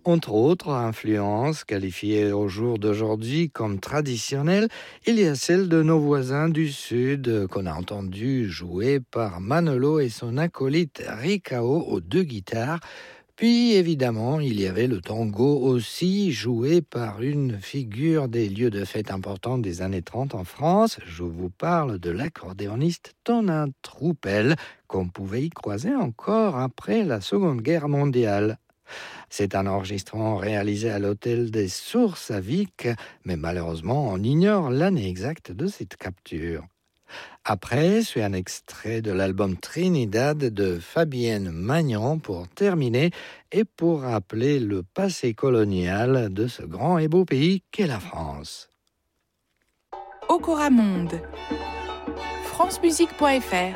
Entre autres influences qualifiées au jour d'aujourd'hui comme traditionnelles, il y a celle de nos voisins du Sud qu'on a entendu jouer par Manolo et son acolyte Ricao aux deux guitares. Puis évidemment, il y avait le tango aussi, joué par une figure des lieux de fête importants des années 30 en France. Je vous parle de l'accordéoniste Tonin Troupel, qu'on pouvait y croiser encore après la Seconde Guerre mondiale. C'est un enregistrement réalisé à l'Hôtel des Sources à Vic, mais malheureusement, on ignore l'année exacte de cette capture. Après, c'est un extrait de l'album Trinidad de Fabienne Magnan pour terminer et pour rappeler le passé colonial de ce grand et beau pays qu'est la France. Okora Monde, francemusique.fr.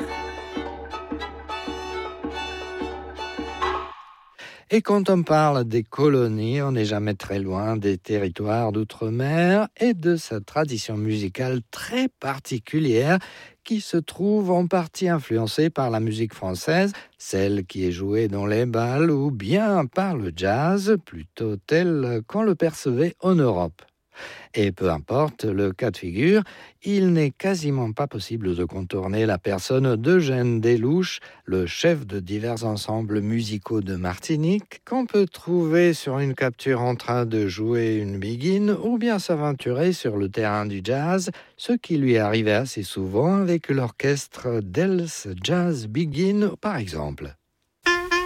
Et quand on parle des colonies, on n'est jamais très loin des territoires d'outre-mer et de sa tradition musicale très particulière qui se trouve en partie influencée par la musique française, celle qui est jouée dans les bals, ou bien par le jazz, plutôt tel qu'on le percevait en Europe. Et peu importe le cas de figure, il n'est quasiment pas possible de contourner la personne d'Eugène Delouche, le chef de divers ensembles musicaux de Martinique, qu'on peut trouver sur une capture en train de jouer une biguine ou bien s'aventurer sur le terrain du jazz, ce qui lui arrivait assez souvent avec l'orchestre d'Els Jazz Begin par exemple.